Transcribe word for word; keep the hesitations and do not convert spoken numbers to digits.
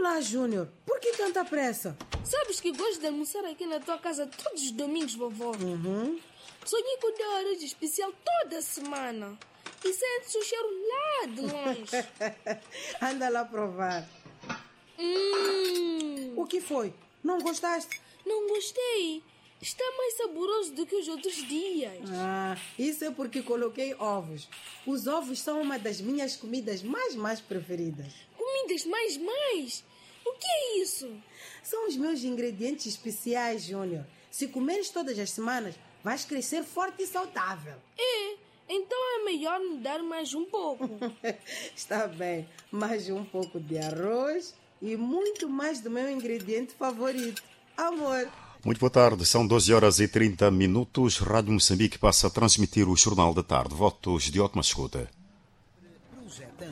Olá, Júnior. Por que tanta pressa? Sabes que gosto de almoçar aqui na tua casa todos os domingos, vovó. Uhum. Sonhei com o teu arroz especial toda semana. E sente-se o cheiro lá de longe. Anda lá provar. Hum. O que foi? Não gostaste? Não gostei. Está mais saboroso do que os outros dias. Ah, isso é porque coloquei ovos. Os ovos são uma das minhas comidas mais, mais preferidas. Comidas mais, mais? O que é isso? São os meus ingredientes especiais, Júnior. Se comeres todas as semanas, vais crescer forte e saudável. É, então é melhor me dar mais um pouco. Está bem, mais um pouco de arroz e muito mais do meu ingrediente favorito, amor. Muito boa tarde, são doze horas e trinta minutos. Rádio Moçambique passa a transmitir o Jornal da Tarde. Votos de ótima escuta. Projeta